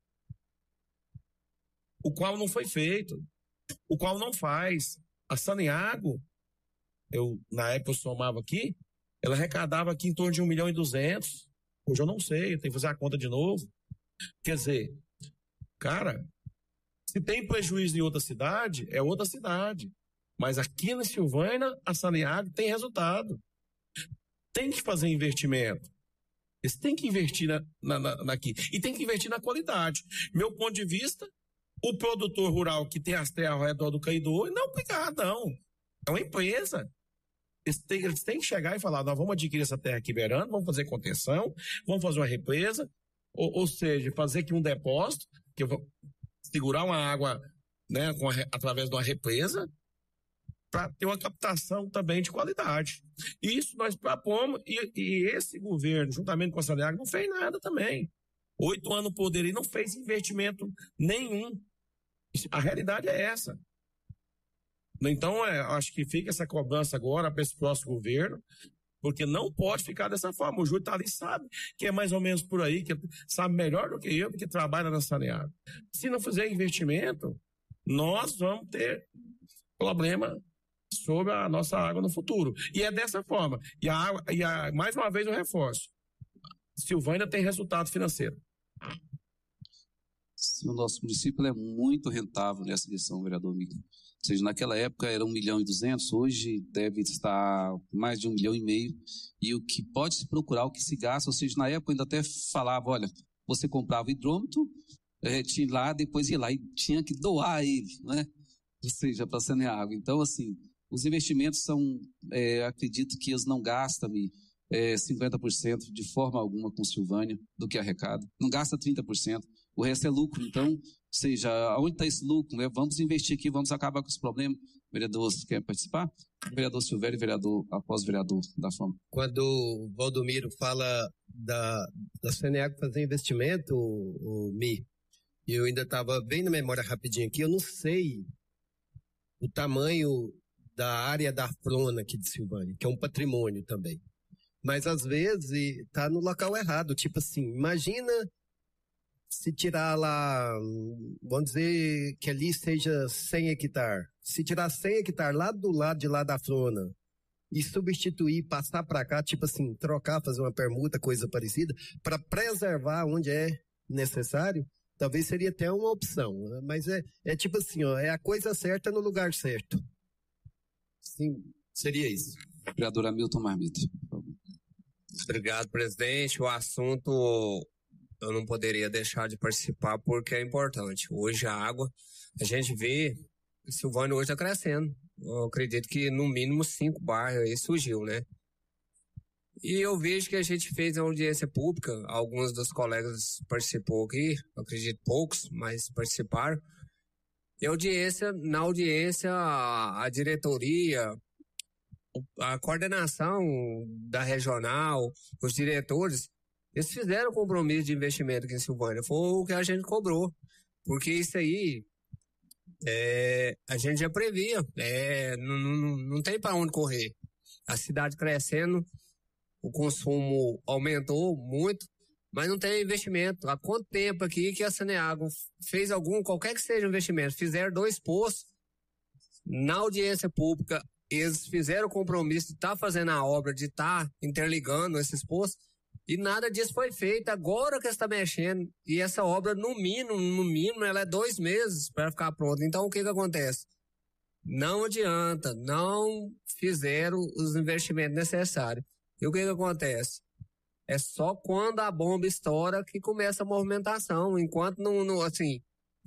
G: o qual não foi feito, o qual não faz. A Saneago, na época eu somava aqui, ela arrecadava aqui em torno de 1.200.000. Hoje eu não sei, eu tenho que fazer a conta de novo. Quer dizer, cara, se tem prejuízo em outra cidade, é outra cidade. Mas aqui na Silvânia, a Saneago tem resultado. Tem que fazer investimento. Eles têm que investir aqui. E tem que investir na qualidade. Meu ponto de vista, o produtor rural que tem as terras ao redor do Caidu, não é obrigado, não. É uma empresa. Eles têm que chegar e falar, nós vamos adquirir essa terra aqui beirando, vamos fazer contenção, vamos fazer uma represa, ou seja, fazer aqui um depósito, que eu vou segurar uma água, né, através de uma represa, para ter uma captação também de qualidade. Isso nós propomos, e esse governo, juntamente com a Saneago, não fez nada também. 8 anos no poder e não fez investimento nenhum. A realidade é essa. Então, acho que fica essa cobrança agora para esse próximo governo, porque não pode ficar dessa forma. O Júlio está ali, sabe que é mais ou menos por aí, que sabe melhor do que eu, porque trabalha na Saneago. Se não fizer investimento, nós vamos ter problema sobre a nossa água no futuro. E é dessa forma. Mais uma vez eu reforço. Silvânia tem resultado financeiro.
B: O nosso município é muito rentável nessa questão, vereador Mico. Ou seja, naquela época era 1.200.000, hoje deve estar mais de 1,5 milhão. E o que pode se procurar, o que se gasta, ou seja, na época eu ainda até falava, olha, você comprava hidrômetro, tinha lá, depois ia lá e tinha que doar ele, né? Ou seja, para Saneago. Então, assim, os investimentos são, acredito que eles não gastam 50% de forma alguma com Silvânia do que arrecada. Não gasta 30%. O resto é lucro. Então, ou seja, onde está esse lucro? Né? Vamos investir aqui, vamos acabar com os problemas. Vereador, você quer participar? Vereador Silvério e vereador, após vereador da forma.
F: Quando o Valdomiro fala da Saneago fazer investimento, e eu ainda estava bem na memória rapidinho aqui, eu não sei o tamanho da área da Afrona aqui de Silvânia, que é um patrimônio também. Mas às vezes está no local errado. Tipo assim, imagina se tirar lá, vamos dizer que ali seja 100 hectares. Se tirar 100 hectares lá do lado de lá da Afrona e substituir, passar para cá, tipo assim, trocar, fazer uma permuta, coisa parecida, para preservar onde é necessário, talvez seria até uma opção. Mas é tipo assim, ó, é a coisa certa no lugar certo. Sim, seria isso.
B: Vereador Hamilton Marmita.
A: Obrigado, presidente. O assunto eu não poderia deixar de participar porque é importante. Hoje a água, a gente vê, Silvânia hoje está crescendo. Eu acredito que no mínimo 5 bairros aí surgiu, né? E eu vejo que a gente fez a audiência pública, alguns dos colegas participou aqui, acredito poucos, mas participaram. E na audiência, a diretoria, a coordenação da regional, os diretores, eles fizeram compromisso de investimento aqui em Silvânia. Foi o que a gente cobrou. Porque isso aí, a gente já previa. Não tem para onde correr. A cidade crescendo, o consumo aumentou muito, mas não tem investimento. Há quanto tempo aqui que a Saneago fez qualquer que seja o investimento, fizeram 2 poços na audiência pública, eles fizeram o compromisso de estar fazendo a obra, de estar interligando esses poços, e nada disso foi feito. Agora que está mexendo, e essa obra, no mínimo, ela é 2 meses para ficar pronta. Então, o que acontece? Não adianta, não fizeram os investimentos necessários. E o que acontece? É só quando a bomba estoura que começa a movimentação. Enquanto não assim,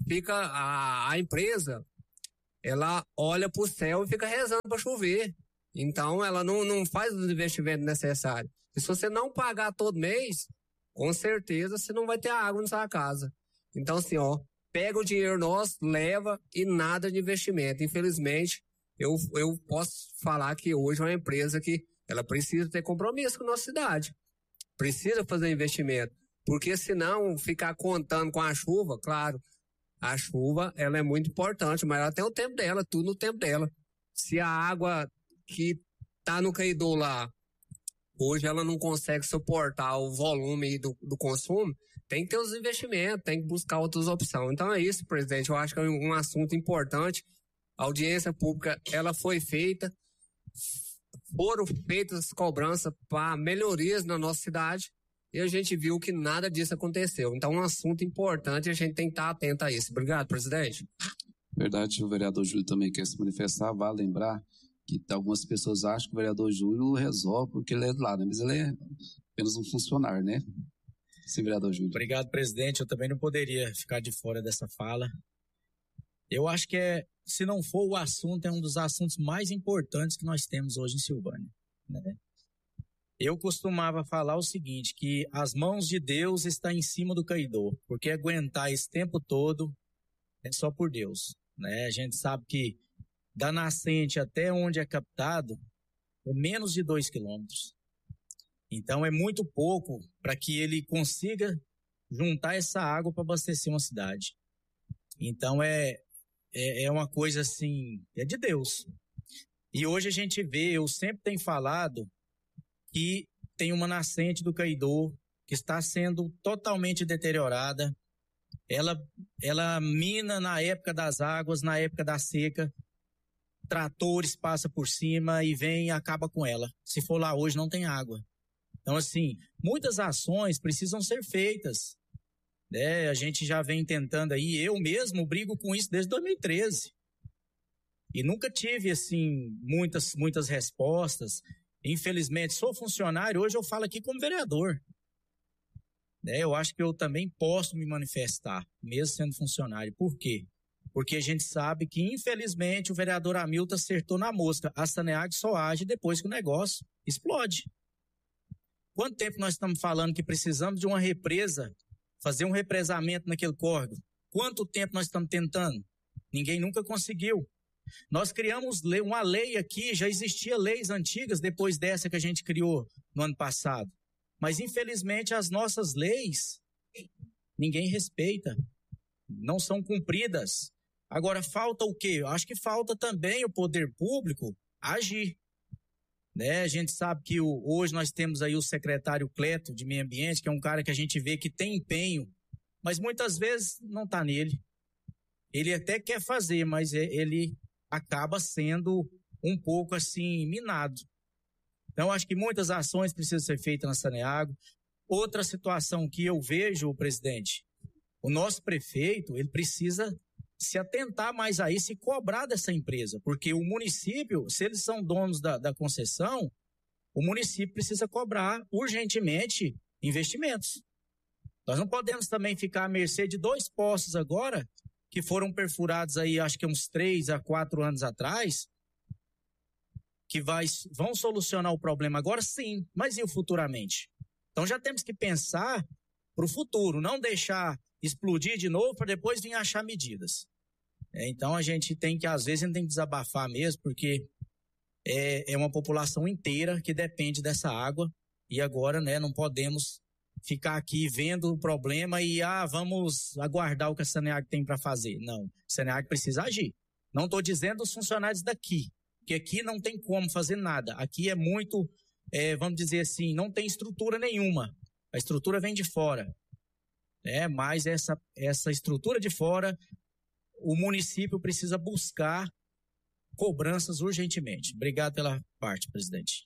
A: fica a empresa, ela olha para o céu e fica rezando para chover. Então, ela não faz os investimentos necessários. E se você não pagar todo mês, com certeza você não vai ter água na sua casa. Então, assim, pega o dinheiro nosso, leva e nada de investimento. Infelizmente, eu posso falar que hoje é uma empresa que ela precisa ter compromisso com a nossa cidade. Precisa fazer investimento. Porque senão, ficar contando com a chuva, claro, a chuva ela é muito importante, mas ela tem o tempo dela, tudo no tempo dela. Se a água que está no caidor lá, hoje ela não consegue suportar o volume do consumo, tem que ter os investimentos, tem que buscar outras opções. Então é isso, presidente, eu acho que é um assunto importante. A audiência pública, ela foi feita, foram feitas cobranças para melhorias na nossa cidade e a gente viu que nada disso aconteceu. Então é um assunto importante e a gente tem que estar atento a isso. Obrigado, presidente.
B: Verdade, o vereador Júlio também quer se manifestar. Vale lembrar que algumas pessoas acham que o vereador Júlio resolve porque ele é do lado, né? Mas ele é apenas um funcionário, né? Sim, vereador Júlio.
C: Obrigado, presidente. Eu também não poderia ficar de fora dessa fala. Eu acho que se não for o assunto, é um dos assuntos mais importantes que nós temos hoje em Silvânia, né? Eu costumava falar o seguinte, que as mãos de Deus estão em cima do caidor, porque aguentar esse tempo todo é só por Deus, né? A gente sabe que da nascente até onde é captado é menos de 2 quilômetros. Então é muito pouco para que ele consiga juntar essa água para abastecer uma cidade. Então é uma coisa assim, é de Deus. E hoje a gente vê, eu sempre tenho falado que tem uma nascente do caidor que está sendo totalmente deteriorada. Ela mina na época das águas, na época da seca. Tratores passam por cima e vem e acaba com ela. Se for lá hoje, não tem água. Então, assim, muitas ações precisam ser feitas, né? A gente já vem tentando aí, eu mesmo brigo com isso desde 2013. E nunca tive, assim, muitas respostas. Infelizmente, sou funcionário, hoje eu falo aqui como vereador. Né? Eu acho que eu também posso me manifestar, mesmo sendo funcionário. Por quê? Porque a gente sabe que, infelizmente, o vereador Hamilton acertou na mosca. A Saneag só age depois que o negócio explode. Quanto tempo nós estamos falando que precisamos de uma represa, fazer um represamento naquele córrego? Quanto tempo nós estamos tentando? Ninguém nunca conseguiu. Nós criamos uma lei aqui, já existia leis antigas depois dessa que a gente criou no ano passado. Mas, infelizmente, as nossas leis, ninguém respeita, não são cumpridas. Agora, falta o quê? Eu acho que falta também o poder público agir. Né? A gente sabe que hoje nós temos aí o secretário Cleto de Meio Ambiente, que é um cara que a gente vê que tem empenho, mas muitas vezes não está nele. Ele até quer fazer, mas ele acaba sendo um pouco assim minado. Então, acho que muitas ações precisam ser feitas na Saneago. Outra situação que eu vejo, presidente, o nosso prefeito, ele precisa se atentar mais a isso e cobrar dessa empresa, porque o município, se eles são donos da concessão, o município precisa cobrar urgentemente investimentos. Nós não podemos também ficar à mercê de 2 poços agora, que foram perfurados aí, acho que uns 3 a 4 anos atrás, que vão solucionar o problema agora, sim, mas e o futuramente? Então já temos que pensar para o futuro, não deixar explodir de novo para depois vir achar medidas. Então a gente tem que, às vezes, a gente tem que desabafar mesmo, porque é uma população inteira que depende dessa água e agora, né, não podemos ficar aqui vendo o problema e vamos aguardar o que a Saneag tem para fazer. Não, a Saneag precisa agir. Não estou dizendo os funcionários daqui, que aqui não tem como fazer nada. Aqui é muito, vamos dizer assim, não tem estrutura nenhuma. A estrutura vem de fora. Mas essa estrutura de fora, o município precisa buscar cobranças urgentemente. Obrigado pela parte, presidente.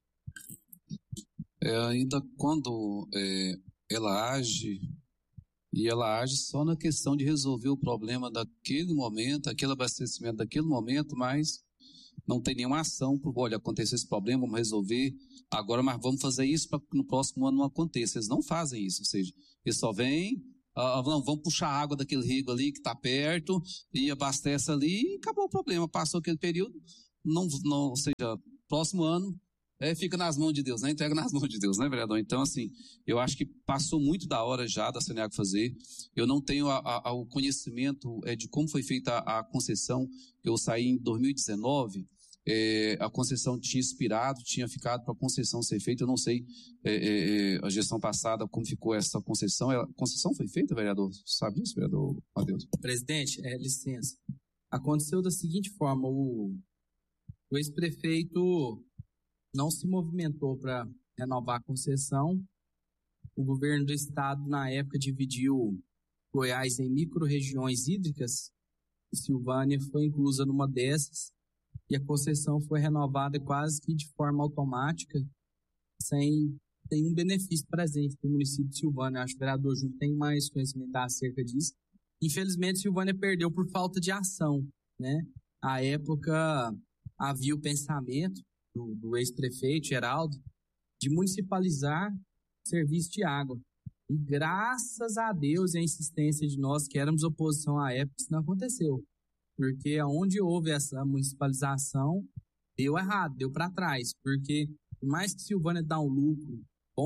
B: Ainda quando ela age, e ela age só na questão de resolver o problema daquele momento, aquele abastecimento daquele momento, mas não tem nenhuma ação para, olha, aconteceu esse problema, vamos resolver agora, mas vamos fazer isso para que no próximo ano não aconteça. Eles não fazem isso, ou seja, eles só vêm, Não, vamos puxar a água daquele rio ali que está perto e abastece ali e acabou o problema. Passou aquele período, ou seja, próximo ano fica nas mãos de Deus, né? Entrega nas mãos de Deus, né, vereador? Então, assim, eu acho que passou muito da hora já da Saneago fazer. Eu não tenho o conhecimento de como foi feita a concessão. Eu saí em 2019, a concessão tinha expirado, tinha ficado para a concessão ser feita. Eu não sei a gestão passada como ficou essa concessão. A concessão foi feita, vereador? Sabe disso, vereador Matheus?
I: Presidente, licença. Aconteceu da seguinte forma, o ex-prefeito não se movimentou para renovar a concessão. O governo do estado, na época, dividiu Goiás em micro-regiões hídricas, e Silvânia foi inclusa numa dessas, e a concessão foi renovada quase que de forma automática, sem nenhum benefício presente para o município de Silvânia. Acho que o vereador Júlio tem mais conhecimento acerca disso. Infelizmente, Silvânia perdeu por falta de ação, né? À época, havia o pensamento do ex-prefeito Geraldo de municipalizar serviço de água. E graças a Deus e a insistência de nós que éramos oposição à época, isso não aconteceu. Porque onde houve essa municipalização, deu errado, deu para trás. Porque por mais que Silvânia dá um lucro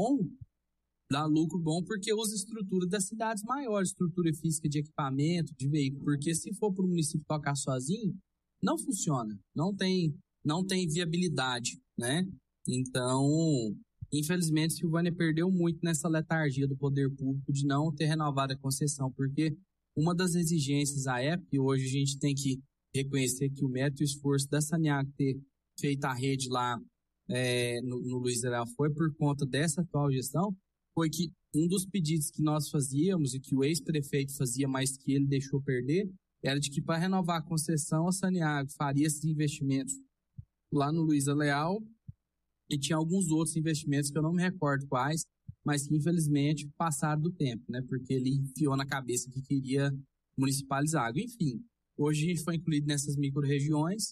I: bom porque usa estrutura das cidades maiores, estrutura física de equipamento, de veículo. Porque se for para o município tocar sozinho, não funciona, não tem viabilidade, né? Então, infelizmente, Silvânia perdeu muito nessa letargia do poder público de não ter renovado a concessão, porque uma das exigências à época, e hoje a gente tem que reconhecer que o mérito e o esforço da Saneago ter feito a rede lá no Luiz Leal foi por conta dessa atual gestão, foi que um dos pedidos que nós fazíamos e que o ex-prefeito fazia, mas que ele deixou perder, era de que para renovar a concessão, a Saneago faria esses investimentos lá no Luiza Leal, e tinha alguns outros investimentos que eu não me recordo quais, mas que infelizmente passaram do tempo, né? Porque ele enfiou na cabeça que queria municipalizar água. Enfim, hoje a gente foi incluído nessas micro-regiões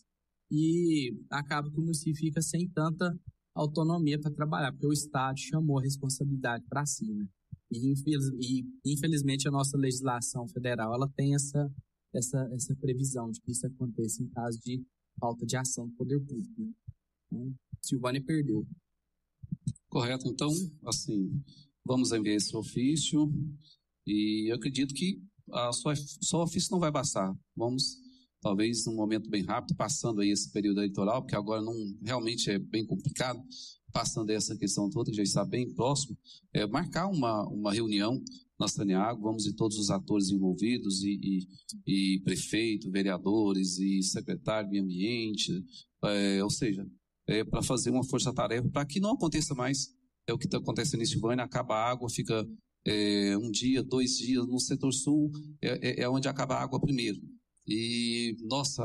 I: e acaba que o município fica sem tanta autonomia para trabalhar, porque o Estado chamou a responsabilidade para si, né? E infelizmente a nossa legislação federal ela tem essa previsão de que isso aconteça em caso de falta de ação do poder público, né? Então, Silvânia perdeu.
B: Correto. Então, assim, vamos enviar esse ofício e eu acredito que só ofício não vai bastar. Vamos, talvez, num momento bem rápido, passando aí esse período eleitoral, porque agora realmente é bem complicado, passando essa questão toda, que já está bem próximo, marcar uma reunião na Saneago, vamos ir todos os atores envolvidos, e prefeito, vereadores e secretário de meio ambiente, ou seja, para fazer uma força-tarefa para que não aconteça mais o que está acontecendo em Silvânia, acaba a água, fica um dia, 2 dias, no setor sul é onde acaba a água primeiro. E, nossa,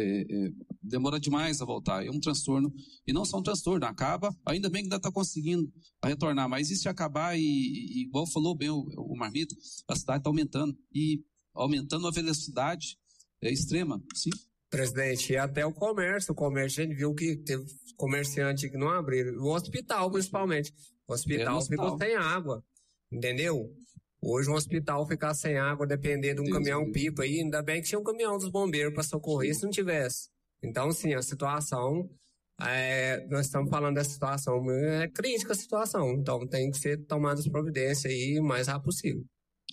B: demora demais a voltar, é um transtorno, e não só um transtorno, acaba, ainda bem que ainda está conseguindo retornar, mas e se acabar, e igual falou bem o Marmito, a cidade está aumentando, e aumentando a velocidade extrema, sim.
A: Presidente, e até o comércio a gente viu que teve comerciante que não abriu, o hospital principalmente, o hospital ficou sem água, entendeu? Hoje um hospital ficar sem água, depender de um caminhão-pipa aí, ainda bem que tinha um caminhão dos bombeiros para socorrer, se não tivesse. Então, sim, a situação, nós estamos falando dessa situação, é crítica a situação, então tem que ser tomadas providências aí o mais rápido possível.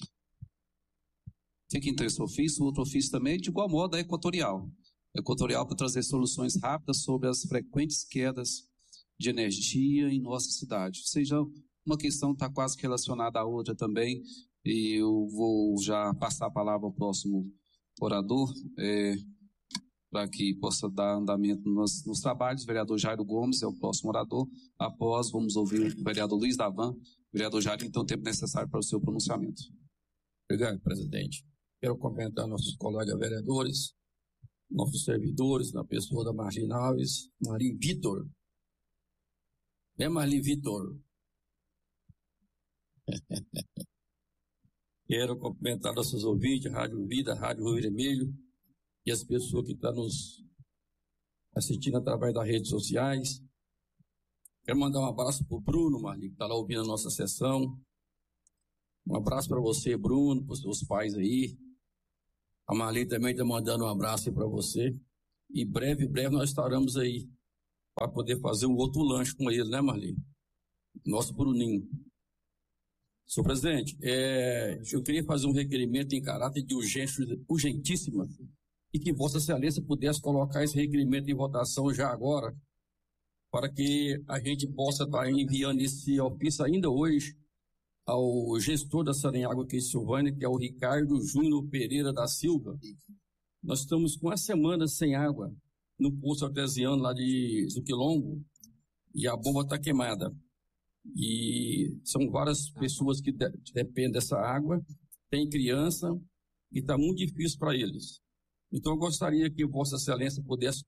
B: Fica então esse ofício, o outro ofício também, de igual modo, é equatorial para trazer soluções rápidas sobre as frequentes quedas de energia em nossa cidade. Ou seja, uma questão está quase que relacionada à outra também, e eu vou já passar a palavra ao próximo orador, para que possa dar andamento nos trabalhos. O vereador Jairo Gomes é o próximo orador. Após, vamos ouvir o vereador Luiz Davan. Vereador Jairo, então, o tempo necessário para o seu pronunciamento.
L: Obrigado, presidente. Quero cumprimentar nossos colegas vereadores, nossos servidores, na pessoa da Margina Alves, Marlim Vitor. Marlim Vitor. Quero cumprimentar nossos ouvintes, Rádio Vida, Rádio Rio Vermelho, e as pessoas que estão nos assistindo através das redes sociais. Quero mandar um abraço para o Bruno, Marlim, que está lá ouvindo a nossa sessão. Um abraço para você, Bruno, para os seus pais aí. A Marli também está mandando um abraço aí para você. E breve nós estaremos aí para poder fazer um outro lanche com ele, né, Marli? Nosso Bruninho. Senhor presidente, eu queria fazer um requerimento em caráter de urgência, urgentíssima, e que Vossa Excelência pudesse colocar esse requerimento em votação já agora, para que a gente possa estar enviando esse ofício ainda hoje ao gestor da Saneágua aqui de Silvânia, que é o Ricardo Júnior Pereira da Silva. Nós estamos com uma semana sem água no poço artesiano lá do Quilombo, e a bomba está queimada. E são várias pessoas que dependem dessa água, tem criança, e está muito difícil para eles. Então, eu gostaria que Vossa Excelência pudesse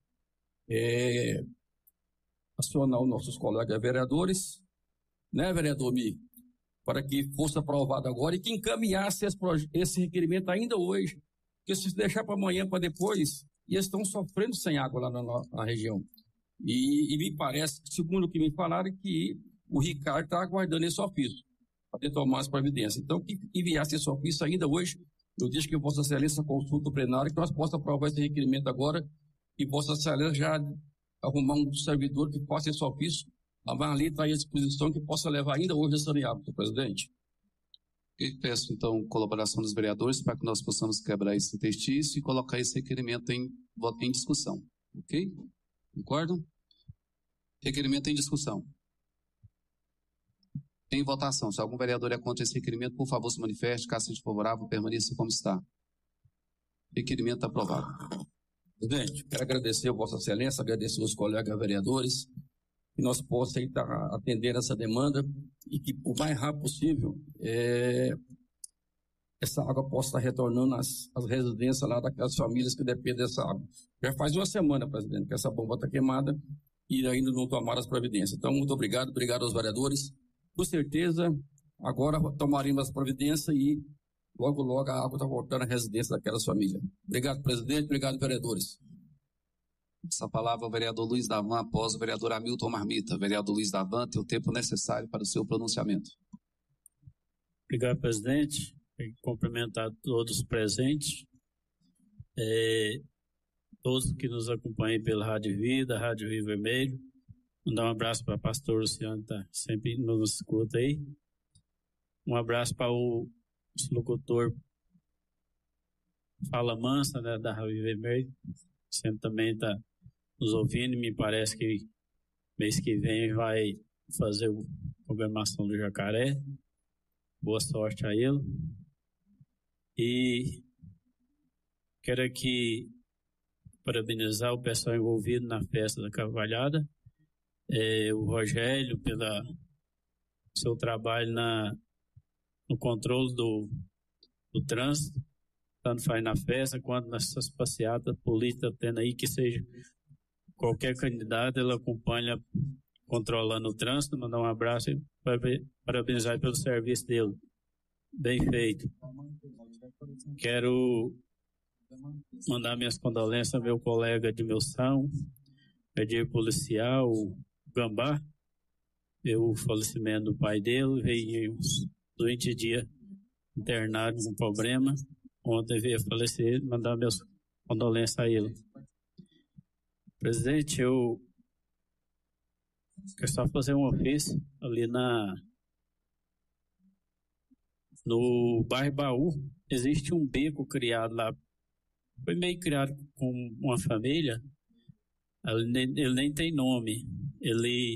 L: acionar os nossos colegas vereadores, né, vereador Mi, para que fosse aprovado agora e que encaminhasse esse requerimento ainda hoje, porque se deixar para amanhã, para depois, eles estão sofrendo sem água lá na região. E me parece, segundo o que me falaram, que o Ricardo está aguardando esse ofício para tomar as providências. Então, que enviasse esse ofício ainda hoje. Eu deixo que Vossa Excelência consulte o plenário, que nós possamos aprovar esse requerimento agora, e Vossa Excelência já arrumar um servidor que faça esse ofício. A Marli está à disposição, que possa levar ainda hoje esse saneamento, senhor presidente.
B: Eu peço, então, colaboração dos vereadores para que nós possamos quebrar esse textício e colocar esse requerimento em discussão. Ok? Concordam? Requerimento em discussão. Em votação. Se algum vereador é contra esse requerimento, por favor, se manifeste. Caso seja favorável, permaneça como está. Requerimento aprovado.
L: Presidente, quero agradecer a Vossa Excelência, agradecer aos colegas vereadores, que nós possamos estar atendendo essa demanda e que, o mais rápido possível, essa água possa estar retornando às residências lá daquelas famílias que dependem dessa água. Já faz uma semana, presidente, que essa bomba está queimada e ainda não tomaram as providências. Então, muito obrigado aos vereadores. Com certeza, agora tomaremos as providências e logo a água está voltando à residência daquelas famílias. Obrigado, presidente. Obrigado, vereadores.
B: Essa palavra ao vereador Luiz Davan, após o vereador Hamilton Marmita. Vereador Luiz Davan, tem o tempo necessário para o seu pronunciamento.
D: Obrigado, presidente. Quero cumprimentar todos os presentes, todos que nos acompanham pela Rádio Vida, Rádio Rio Vermelho. Mandar um abraço para o pastor Luciano, que está sempre nos escuta aí. Um abraço para o locutor Fala Mansa, né, da Rádio Vermelho. Sempre também está nos ouvindo. Me parece que mês que vem vai fazer a programação do Jacaré. Boa sorte a ele. E quero aqui parabenizar o pessoal envolvido na festa da Cavalhada. O Rogério, pelo seu trabalho no controle do trânsito, tanto faz na festa quanto nessas passeatas políticas tendo aí, que seja qualquer candidato, ele acompanha controlando o trânsito. Mandar um abraço e parabenizar pelo serviço dele. Bem feito. Quero mandar minhas condolências ao meu colega de Milção, médico policial, o Gambá, o falecimento do pai dele, veio uns 20 dias internado com problema. Ontem veio a falecer, mandar minhas condolências a ele. Presidente, eu quero só fazer um ofício ali no bairro Baú. Existe um beco criado lá, foi meio criado com uma família. Ele nem tem nome. Ele,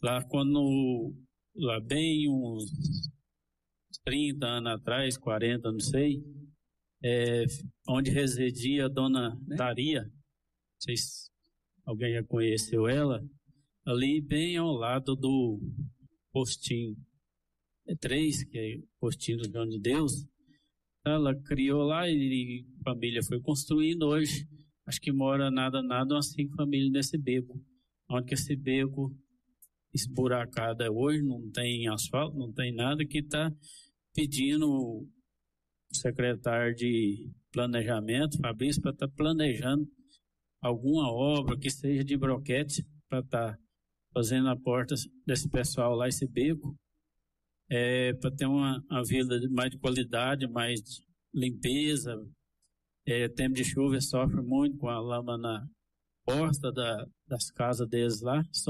D: lá bem uns 30 anos atrás, 40, não sei, onde residia a dona Daria, não sei se alguém já conheceu ela, ali bem ao lado do postinho 3, que é o postinho do João de Deus. Ela criou lá e a família foi construindo. Hoje acho que mora umas 5 famílias nesse beco, onde que esse beco esburacado hoje, não tem asfalto, não tem nada, que está pedindo o secretário de planejamento, Fabrício, para estar planejando alguma obra que seja de broquete, para estar fazendo a porta desse pessoal lá, esse beco. para ter uma vila mais de qualidade, mais de limpeza. Tempo de chuva sofre muito com a lama na porta das casas deles lá.